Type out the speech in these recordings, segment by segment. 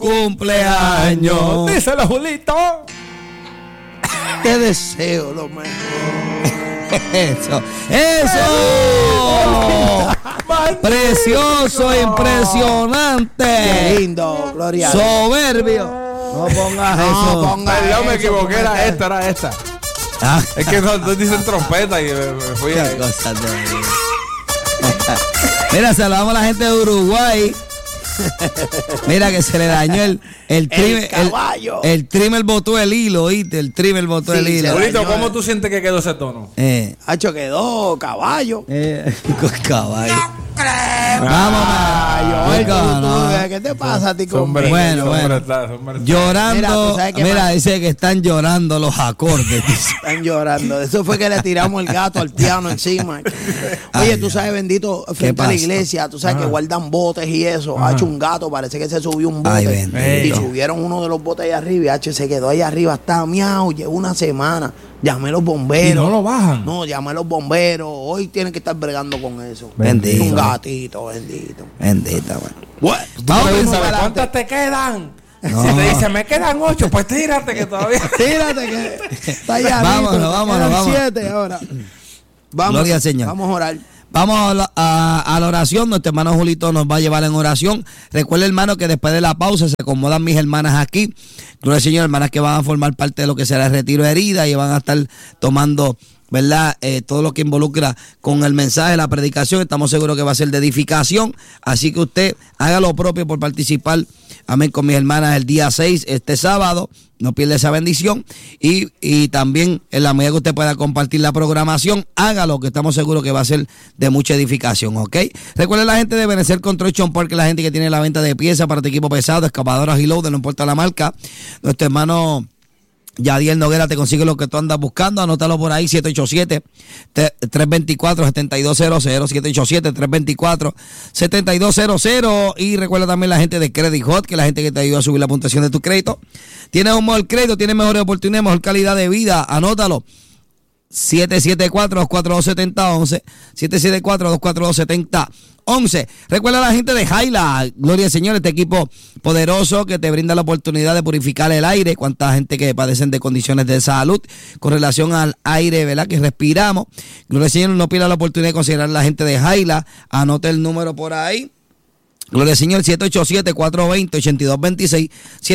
cumpleaños. Díselo, Julito. Te deseo lo mejor. Eso. Precioso, impresionante. Qué lindo, Gloria. Soberbio. No pongas eso. Perdón, me equivoqué, era esta. Ah. Es que no dicen trompeta y me fui ahí. Mira, saludamos a la gente de Uruguay. Mira que se le dañó el trimmer. caballo. El trimmer botó el hilo, ¿oíste? El trimmer botó el hilo. Julito, ¿cómo tú sientes que quedó ese tono? Hacho, quedó caballo. Con caballo. Vamos, ¿Qué te pasa a ti con Bueno. Llorando. Mira, dice que están llorando los acordes. Están llorando. Eso fue que le tiramos el gato al piano encima. Oye, tú sabes, bendito, frente a la iglesia, tú sabes que guardan botes y eso. Ha hecho un gato, parece que se subió un bote. Y subieron uno de los botes allá arriba y H se quedó allá arriba. Está miau, llevo una semana. Llamé a los bomberos. ¿Y no lo bajan? No, llamé a los bomberos. Hoy tienen que estar bregando con eso. Bendito. Un gatito, bendito. Bendita, bueno. Vamos ¿Sabes adelante. cuántas te quedan? No. Si te dice, me quedan 8, pues tírate que todavía. Tírate que está allá. Vámonos. 7 ahora. Vamos. Gloria al Señor. Vamos a orar. Vamos a la oración. Nuestro hermano Julito nos va a llevar en oración. Recuerda, hermano, que después de la pausa se acomodan mis hermanas aquí. Gloria al Señor, hermanas que van a formar parte de lo que será el retiro de herida y van a estar tomando, ¿verdad? Todo lo que involucra con el mensaje, la predicación. Estamos seguros que va a ser de edificación. Así que usted haga lo propio por participar, amén, con mis hermanas el día 6, este sábado. No pierda esa bendición. Y también, en la medida que usted pueda compartir la programación, hágalo, que estamos seguros que va a ser de mucha edificación, ¿ok? Recuerden la gente de Benecer Construction Park, la gente que tiene la venta de piezas para tu equipo pesado, excavadoras y loader, no importa la marca. Nuestro hermano Yadiel Noguera te consigue lo que tú andas buscando. Anótalo por ahí, 787-324-7200, 787-324-7200. Y recuerda también la gente de Credit Hot, que es la gente que te ayuda a subir la puntuación de tu crédito. Tienes un mejor crédito, tienes mejores oportunidades, mejor calidad de vida. Anótalo. 774-242-7011, 774-242-7011. Recuerda a la gente de Jaila, gloria al Señor, este equipo poderoso que te brinda la oportunidad de purificar el aire. Cuánta gente que padecen de condiciones de salud con relación al aire, ¿verdad?, que respiramos. Gloria al Señor, no pierda la oportunidad de considerar a la gente de Jaila. Anote el número por ahí. Gloria al Señor, 787-420-8226,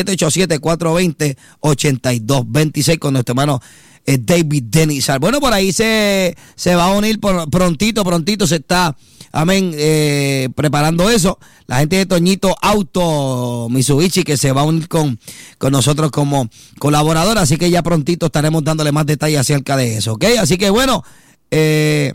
787-420-8226 con nuestro hermano David Denizar. Bueno, por ahí se va a unir prontito se está, amén, preparando eso. La gente de Toñito Auto Mitsubishi, que se va a unir con nosotros como colaborador, así que ya prontito estaremos dándole más detalles acerca de eso, ¿ok? Así que bueno, ese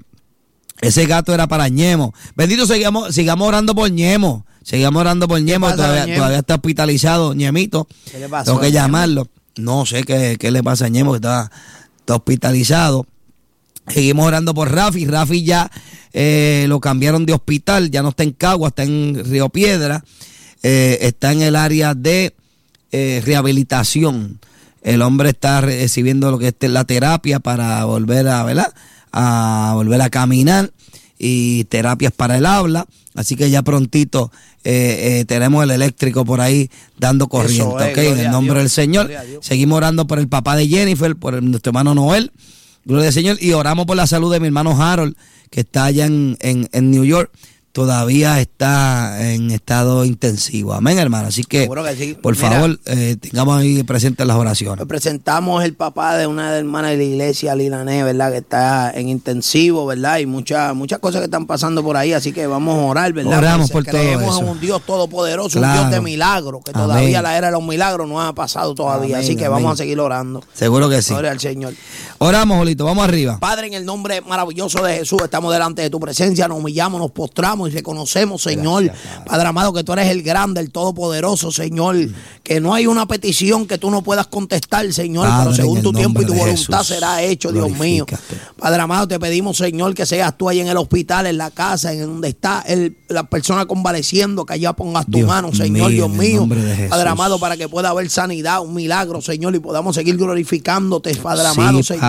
gato era para Ñemo. Bendito, sigamos orando por Ñemo. Sigamos orando por Ñemo, todavía está hospitalizado, Ñemito. ¿Qué le pasó? Tengo que llamarlo. No sé qué le pasa a Ñemo, que está hospitalizado. Seguimos orando por Rafi. Rafi ya lo cambiaron de hospital, ya no está en Cagua, está en Río Piedra. Está en el área de rehabilitación. El hombre está recibiendo lo que es la terapia para volver a, ¿verdad?, a volver a caminar, y terapias para el habla. Así que ya prontito tenemos el eléctrico por ahí dando corriente, ¿ok? En el nombre del Señor. Seguimos orando por el papá de Jennifer, por nuestro hermano Noel. Gloria al Señor. Y oramos por la salud de mi hermano Harold, que está allá en New York. Todavía está en estado intensivo. Amén, hermano. Así que, sí. por favor, tengamos ahí presentes las oraciones. Presentamos el papá de una hermana de la iglesia, Lilané, ¿verdad?, que está en intensivo, ¿verdad? Y muchas cosas que están pasando por ahí, así que vamos a orar, ¿verdad? Oramos por todo eso. Creemos en un Dios todopoderoso, Claro. un Dios de milagros, que Amén. todavía la era de los milagros no ha pasado todavía, Amén, así que amén. vamos a seguir orando. Seguro que sí. Gloria al Señor. Oramos, Jolito, vamos arriba. Padre, en el nombre maravilloso de Jesús, estamos delante de tu presencia, nos humillamos, nos postramos y reconocemos, Señor, Gracias, Padre amado, que tú eres el grande, el todopoderoso, Señor, que no hay una petición que tú no puedas contestar, Señor, Padre, pero según en tu el tiempo y tu nombre de voluntad Jesús, será hecho, Dios mío. glorifícate. Padre amado, te pedimos, Señor, que seas tú ahí en el hospital, en la casa, en donde está la persona convaleciendo, que allá pongas tu Dios mano, Señor, mío, Dios en el mío. nombre de Jesús. Padre amado, para que pueda haber sanidad, un milagro, Señor, y podamos seguir glorificándote, Padre Sí, amado, Señor.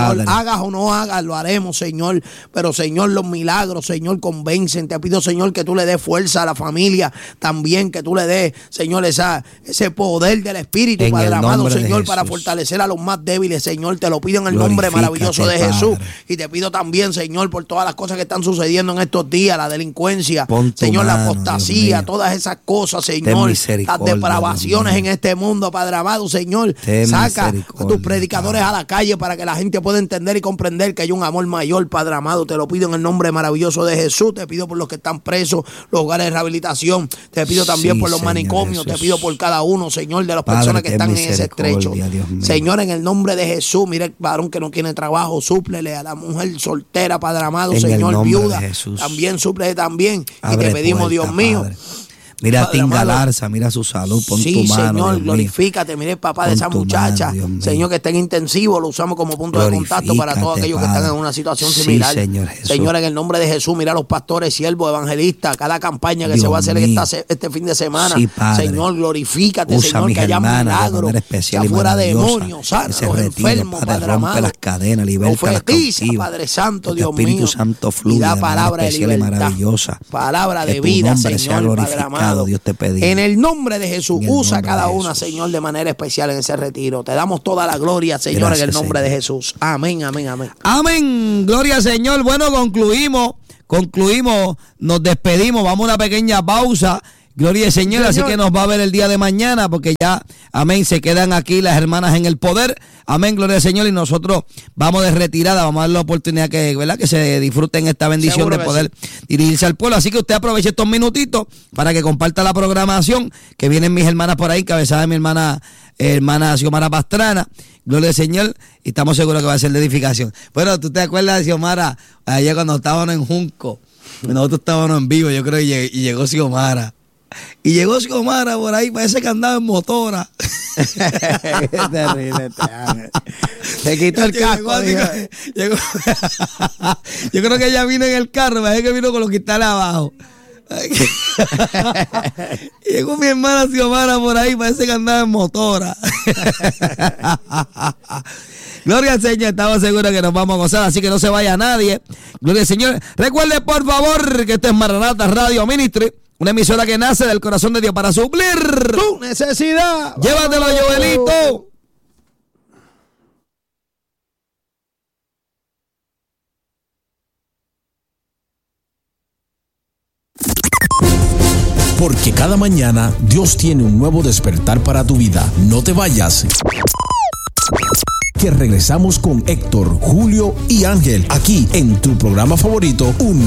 Señor. Hagas o no hagas, lo haremos, Señor. Pero, Señor, los milagros, Señor, convencen. Te pido, Señor, que tú le des fuerza a la familia. También que tú le des, Señor, ese poder del Espíritu, Padre amado, Señor, para fortalecer a los más débiles, Señor. Te lo pido en el nombre maravilloso de Jesús. Y te pido también, Señor, por todas las cosas que están sucediendo en estos días, la delincuencia, Señor, la apostasía, todas esas cosas, Señor, las depravaciones en este mundo, Padre amado, Señor. Saca a tus predicadores a la calle para que la gente pueda entender y comprender que hay un amor mayor, Padre amado. Te lo pido en el nombre maravilloso de Jesús. Te pido por los que están presos, los hogares de rehabilitación. Te pido también por los manicomios. Te pido por cada uno, Señor, de las personas que están en ese estrecho. Señor, en el nombre de Jesús, mire el varón que no tiene trabajo, súplele a la mujer soltera, Padre amado, Señor, viuda, también súplele también. Y te pedimos, Dios mío, mira a Tinga Larza, mira su salud, pon tu mano. Señor, glorifícate, mire el papá de esa muchacha, Señor, que está en intensivo, lo usamos como punto de contacto para todos aquellos que están en una situación similar. Señor, en el nombre de Jesús, mira a los pastores, siervos, evangelistas, cada campaña que se va a hacer este fin de semana. Señor, glorifícate, Señor, que haya milagros, que afuera demonios, sanos, enfermos, Padre amado. Las cadenas, profetiza, Padre Santo, Dios mío, Espíritu Santo fluye, y da palabra de libertad, palabra de vida, Señor, Padre amado. Dios te pedimos. En el nombre de Jesús, usa cada una, Señor, de manera especial en ese retiro. Te damos toda la gloria, Señor, gracias, en el nombre de Jesús. Amén, amén, amén. Amén, gloria al Señor. Bueno, concluimos, nos despedimos, vamos a una pequeña pausa. Gloria al Señor, así que nos va a ver el día de mañana, porque ya, amén, se quedan aquí las hermanas en el poder. Amén, gloria al Señor, y nosotros vamos de retirada, vamos a dar la oportunidad que, ¿verdad?, que se disfruten esta bendición. Seguro de poder dirigirse al pueblo. Así que usted aproveche estos minutitos para que comparta la programación, que vienen mis hermanas por ahí, encabezada de mi hermana Xiomara Pastrana. Gloria al Señor, y estamos seguros que va a ser de edificación. Bueno, ¿tú te acuerdas de Xiomara? Ayer cuando estábamos en Junco, nosotros estábamos en vivo, yo creo, y llegó Xiomara. Y llegó Xiomara por ahí, parece que andaba en motora. Qué terrible este ángel. Se quitó el casco. Llegó. Yo creo que ella vino en el carro, parece que vino con los cristales abajo. Llegó mi hermana Xiomara por ahí, parece que andaba en motora. Gloria al Señor, estamos seguros que nos vamos a gozar, así que no se vaya nadie. Gloria al Señor. Recuerde, por favor, que esto es Maranata Radio Ministry, una emisora que nace del corazón de Dios para suplir tu necesidad. Llévatelo, Joelito. Porque cada mañana Dios tiene un nuevo despertar para tu vida. No te vayas, que regresamos con Héctor, Julio y Ángel, aquí en tu programa favorito,